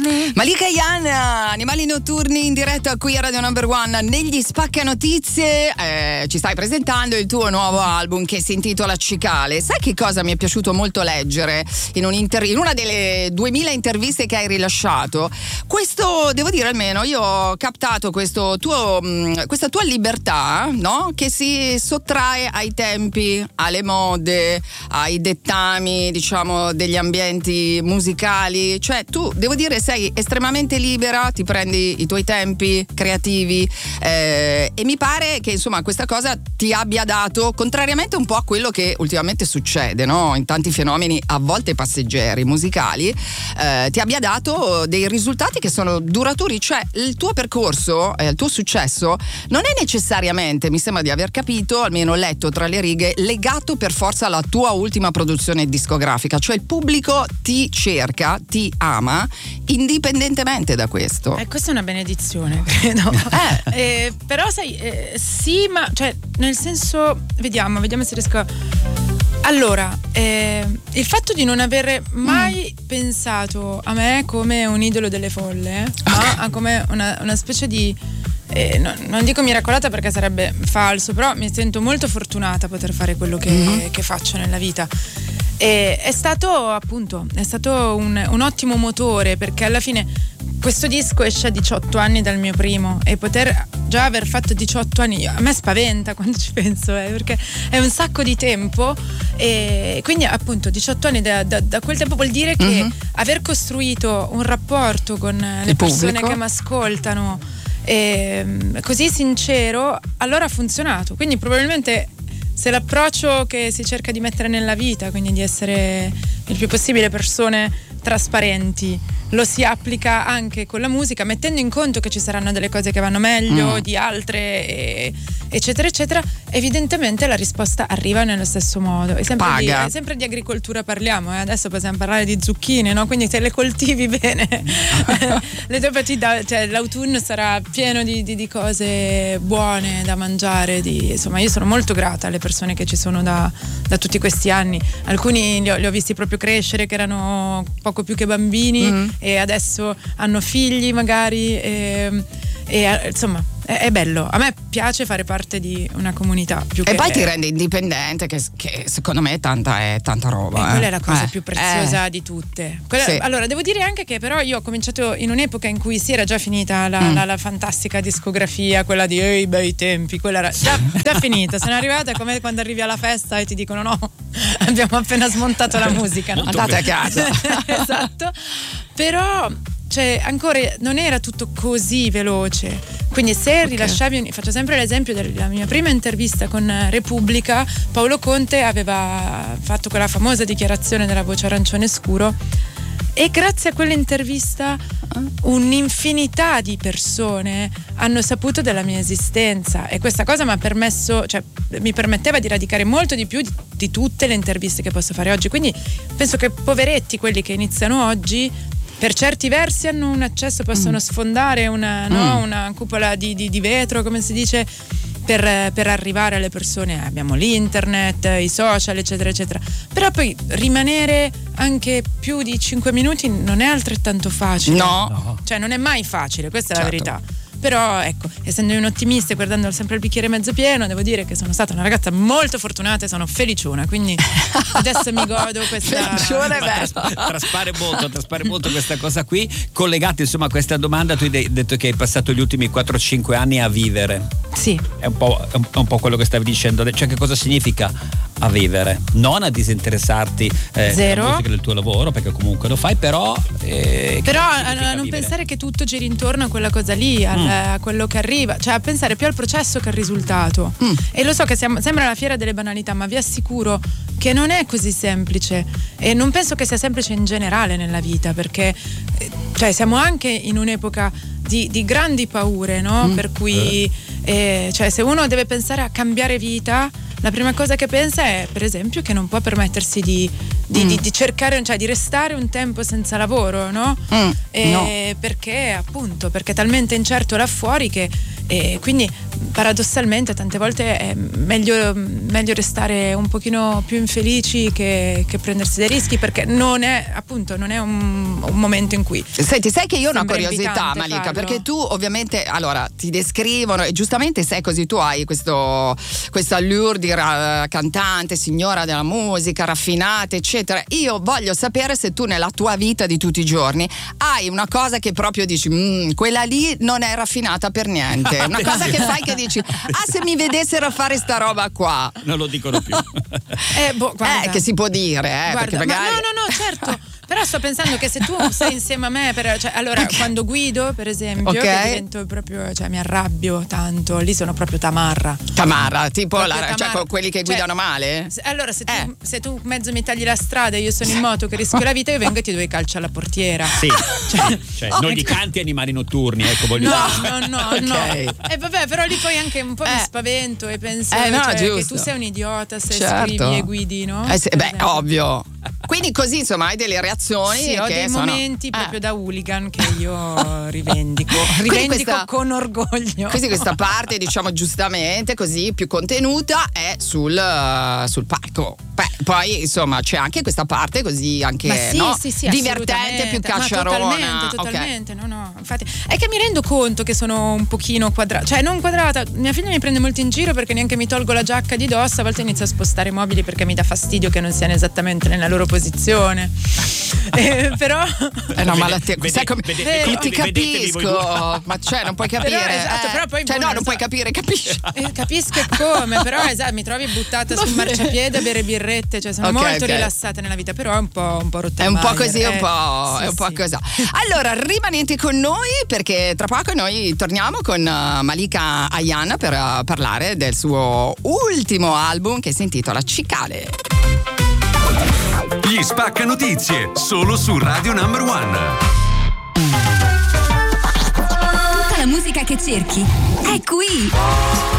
notturni. Malika Yan, Animali notturni in diretta qui a Radio Number One. Negli Spacca Notizie ci stai presentando il tuo nuovo album che si intitola Cicale. Sai che cosa mi è piaciuto molto leggere in una delle 2000 interviste che hai rilasciato? Questo, devo dire, almeno io ho captato questa tua libertà, no? Che si sottrae ai tempi, alle mode, ai dettami, diciamo, degli ambienti musicali. Cioè tu, devo dire, sei estremamente libera, ti prendi i tuoi tempi creativi e mi pare che insomma questa cosa ti abbia dato, contrariamente un po' a quello che ultimamente succede, no? In tanti fenomeni a volte passeggeri musicali, ti abbia dato dei risultati che sono duraturi. Cioè il tuo percorso, il tuo successo non è necessariamente, mi sembra di aver capito, almeno letto tra le righe, legato per forza alla tua ultima produzione discografica. Cioè il pubblico ti cerca, ti ama indipendentemente da questo. Questa è una benedizione, credo. Però sai, sì, ma cioè nel senso, vediamo se riesco. Allora, il fatto di non aver mai pensato a me come un idolo delle folle, ma come una specie di non dico miracolata perché sarebbe falso, però mi sento molto fortunata a poter fare quello che faccio nella vita. È stato un ottimo motore, perché alla fine questo disco esce a 18 anni dal mio primo, e poter già aver fatto 18 anni a me spaventa quando ci penso, perché è un sacco di tempo, e quindi appunto 18 anni da quel tempo vuol dire che aver costruito un rapporto con le persone che mi ascoltano così sincero, allora ha funzionato. Quindi probabilmente se l'approccio che si cerca di mettere nella vita, quindi di essere il più possibile persone trasparenti, lo si applica anche con la musica, mettendo in conto che ci saranno delle cose che vanno meglio di altre, eccetera eccetera, evidentemente la risposta arriva nello stesso modo. È sempre di agricoltura parliamo, adesso possiamo parlare di zucchine, no? Quindi se le coltivi bene l'autunno sarà pieno di cose buone da mangiare, insomma io sono molto grata alle persone che ci sono da tutti questi anni. Alcuni li ho visti proprio crescere, che erano poco più che bambini, e adesso hanno figli magari, e insomma è bello. A me piace fare parte di una comunità più e poi ti rende indipendente, che secondo me è tanta roba. Quella è la cosa più preziosa di tutte. Sì. Allora devo dire anche che però io ho cominciato in un'epoca in cui si era già finita la fantastica discografia, quella di ehi bei tempi, quella era già finita. Sono arrivata come quando arrivi alla festa e ti dicono no, abbiamo appena smontato la musica, no? Andate a casa. Esatto. Però cioè ancora non era tutto così veloce, quindi se rilasciavi, faccio sempre l'esempio della mia prima intervista con Repubblica, Paolo Conte aveva fatto quella famosa dichiarazione della voce arancione scuro, e grazie a quell'intervista un'infinità di persone hanno saputo della mia esistenza, e questa cosa mi ha permesso, cioè mi permetteva di radicare molto di più di tutte le interviste che posso fare oggi. Quindi penso che poveretti quelli che iniziano oggi per certi versi hanno un accesso, possono sfondare una cupola di vetro, come si dice, per arrivare alle persone. Abbiamo l'internet, i social, eccetera eccetera, però poi rimanere anche più di 5 minuti non è altrettanto facile. No. Cioè non è mai facile, questa è la verità. Però ecco, essendo un ottimista e guardando sempre il bicchiere mezzo pieno, devo dire che sono stata una ragazza molto fortunata e sono feliciona, quindi adesso mi godo questa traspare molto questa cosa qui. Collegati insomma a questa domanda, tu hai detto che hai passato gli ultimi 4-5 anni a vivere. Sì. È un po' quello che stavi dicendo, cioè che cosa significa a vivere? Non a disinteressarti della musica del tuo lavoro, perché comunque lo fai, però a non pensare che tutto giri intorno a quella cosa lì, a quello che arriva, cioè a pensare più al processo che al risultato. E lo so che sembra la fiera delle banalità, ma vi assicuro che non è così semplice, e non penso che sia semplice in generale nella vita, perché cioè siamo anche in un'epoca di grandi paure, no? Per cui cioè se uno deve pensare a cambiare vita, la prima cosa che pensa è per esempio che non può permettersi di di cercare, cioè di restare un tempo senza lavoro, no? No. Perché è talmente incerto là fuori che quindi paradossalmente tante volte è meglio restare un pochino più infelici che prendersi dei rischi, perché non è un momento in cui. Senti, sai che io ho una curiosità, Malika, Malika, perché tu ovviamente allora ti descrivono e giustamente sei così, tu hai questo allure di cantante, signora della musica, raffinata, eccetera. Io voglio sapere se tu nella tua vita di tutti i giorni hai una cosa che proprio dici quella lì non è raffinata per niente, una cosa che fai che dici se mi vedessero fare sta roba qua non lo dicono più. Guarda, che si può dire, guarda, perché magari no, certo. Però sto pensando che se tu sei insieme a me, allora quando guido, per esempio, che divento proprio, mi arrabbio tanto, lì sono proprio tamarra, tipo cioè quelli che guidano male. Allora se tu mezzo mi tagli la strada e io sono in moto che rischio la vita, io vengo e ti do i calci alla portiera. Sì. Non gli canti Animali Notturni, ecco, voglio dire. No. Okay. E vabbè, però lì poi anche un po' mi spavento e penso che tu sei un idiota se scrivi e guidi, no? Ovvio. Quindi così insomma hai delle reazioni. Sì, ho dei momenti proprio da hooligan che io rivendico con orgoglio. Quindi questa parte, diciamo giustamente così più contenuta, è sul palco. Poi insomma c'è anche questa parte così anche divertente, più cacciarona. Totalmente. Okay. No, infatti è che mi rendo conto che sono un pochino quadrata, cioè non quadrata. Mia figlia mi prende molto in giro perché neanche mi tolgo la giacca di dosso, a volte inizio a spostare i mobili perché mi dà fastidio che non siano esattamente nella loro posizione. Però ti capisco, ma non puoi capire. Però poi non puoi capire, capisci? Capisco come, però mi trovi buttata sul marciapiede a bere birrette, sono molto rilassata nella vita, però è un po' rotta. È un po' così, un po' così. Allora, rimanete con noi perché tra poco noi torniamo con Malika Ayana per parlare del suo ultimo album che si intitola Cicale. Gli Spacca Notizie, solo su Radio Number One. Tutta la musica che cerchi è qui.